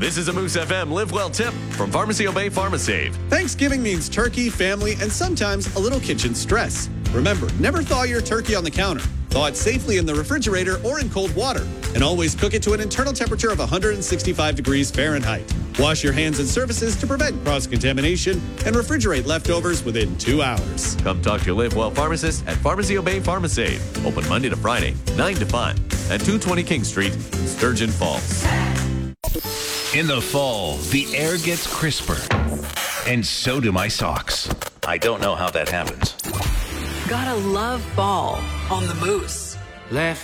This is a Moose FM Live Well tip from Pharmacy Obey PharmaSave. Thanksgiving means turkey, family, and sometimes a little kitchen stress. Remember, never thaw your turkey on the counter. Thaw it safely in the refrigerator or in cold water. And always cook it to an internal temperature of 165 degrees Fahrenheit. Wash your hands and surfaces to prevent cross-contamination and refrigerate leftovers within 2 hours. Come talk to your Live Well pharmacist at Pharmacy Obey PharmaSave. Open Monday to Friday, 9 to 5 at 220 King Street, Sturgeon Falls. In the fall, the air gets crisper, and so do my socks. I don't know how that happens. Gotta love fall on the Moose. Left